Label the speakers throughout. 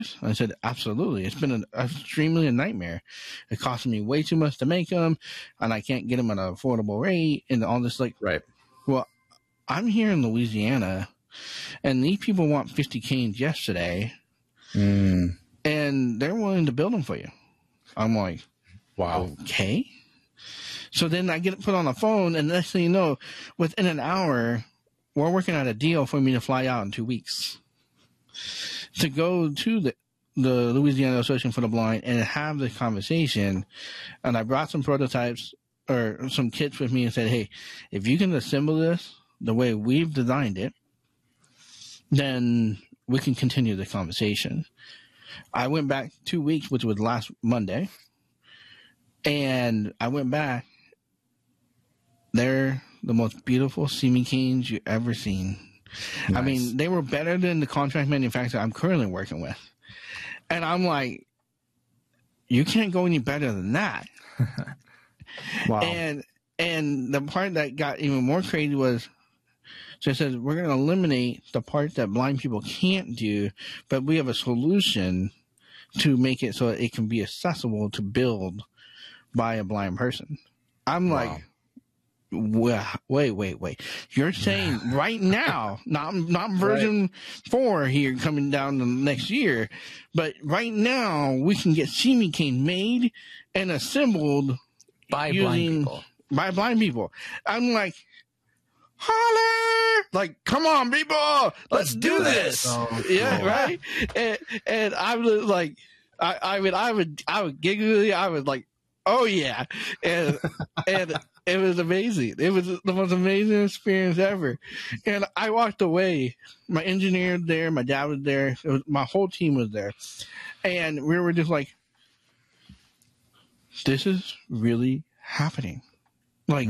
Speaker 1: I said, absolutely. It's been extremely a nightmare. It costs me way too much to make them, and I can't get them at an affordable rate, and all this. Like,
Speaker 2: right.
Speaker 1: Well, I'm here in Louisiana, and these people want 50 canes yesterday, and they're willing to build them for you. I'm like,
Speaker 2: wow,
Speaker 1: okay. So then I get it put on the phone, and next thing you know, within an hour, we're working out a deal for me to fly out in 2 weeks to go to the Louisiana Association for the Blind and have this conversation. And I brought some prototypes or some kits with me and said, hey, if you can assemble this the way we've designed it, then we can continue the conversation. I went back 2 weeks, which was last Monday, and I went back. They're the most beautiful Simi canes you've ever seen. Nice. I mean, they were better than the contract manufacturer I'm currently working with. And I'm like, you can't go any better than that.
Speaker 2: Wow.
Speaker 1: And the part that got even more crazy was, so it says, we're going to eliminate the part that blind people can't do, but we have a solution to make it so it can be accessible to build by a blind person. I'm like, wait. You're saying right now, not version 4 here coming down the next year, but right now we can get Simi cane made and assembled
Speaker 3: by blind people.
Speaker 1: I'm like, holler! Like, come on, people, let's do this.
Speaker 3: Oh,
Speaker 1: yeah,
Speaker 3: cool.
Speaker 1: Right. And I was like, I would giggle. I was like, oh yeah, and it was amazing. It was the most amazing experience ever. And I walked away. My engineer was there, my dad was there, my whole team was there, and we were just like, this is really happening. Like,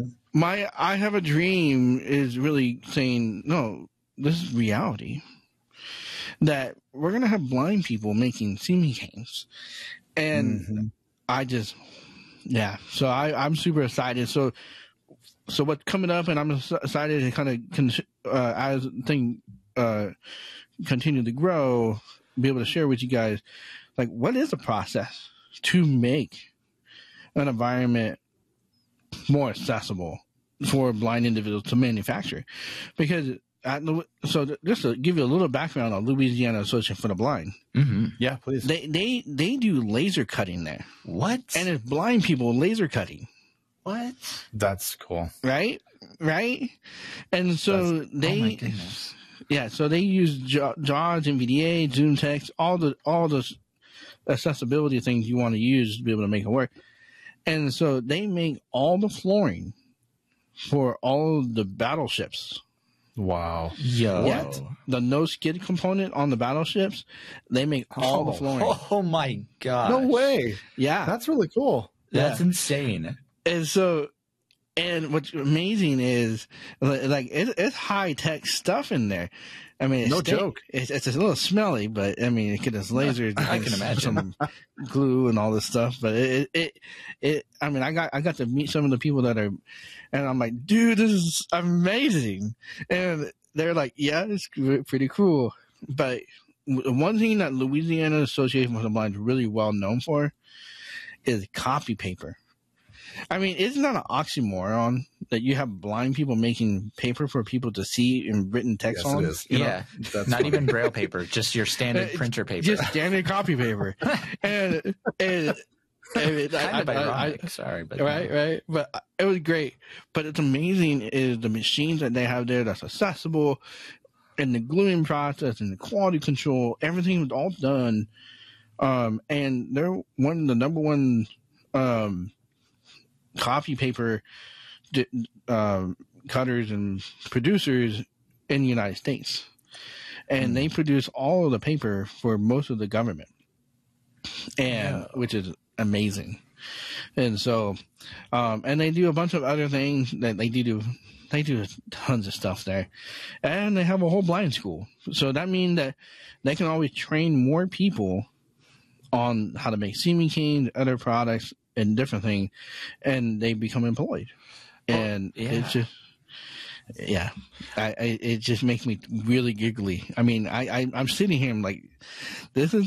Speaker 1: I have a dream is really saying, no, this is reality. That we're gonna have blind people making Simi canes, and I just, so I'm super excited. So what's coming up, and I'm excited to kind of, as things continue to grow, be able to share with you guys, like, what is the process to make an environment more accessible for blind individuals to manufacture? Because so just to give you a little background on Louisiana Association for the Blind.
Speaker 2: Yeah, please.
Speaker 1: They do laser cutting there.
Speaker 3: What?
Speaker 1: And it's blind people laser cutting.
Speaker 3: What?
Speaker 2: That's cool.
Speaker 1: Right? And so
Speaker 3: oh my goodness.
Speaker 1: Yeah, so they use JAWS, NVDA, Zoom text, all the accessibility things you want to use to be able to make it work. And so they make all the flooring for all the battleships.
Speaker 2: Wow.
Speaker 3: Yo.
Speaker 1: Yeah, the no skid component on the battleships, they make all the flooring.
Speaker 3: Oh my god.
Speaker 2: No way.
Speaker 1: Yeah.
Speaker 2: That's really cool.
Speaker 3: That's insane.
Speaker 1: And so, and what's amazing is, like, it's high tech stuff in there. I mean,
Speaker 2: no joke.
Speaker 1: It's a little smelly, but I mean, it could just lasers.
Speaker 3: I can imagine
Speaker 1: some glue and all this stuff. But I mean, I got to meet some of the people that are, and I'm like, dude, this is amazing. And they're like, yeah, it's pretty cool. But one thing that Louisiana Association for the Blind is really well known for is copy paper. I mean, isn't that an oxymoron that you have blind people making paper for people to see in written text on?
Speaker 2: It is.
Speaker 3: Yeah. Not even braille paper, just your standard printer paper.
Speaker 1: Just standard copy paper. and
Speaker 3: kind of ironic. Sorry, but
Speaker 1: right. But it was great. But it's amazing is the machines that they have there that's accessible, and the gluing process and the quality control, everything was all done. And they're one of the number one copy paper cutters and producers in the United States. And they produce all of the paper for most of the government, and which is amazing. And so, and they do a bunch of other things that they do tons of stuff there, and they have a whole blind school. So that means that they can always train more people on how to make Simi canes, other products, and different things, and they become employed. And it's just, Yeah, it just makes me really giggly. I mean, I'm sitting here, I'm like, this is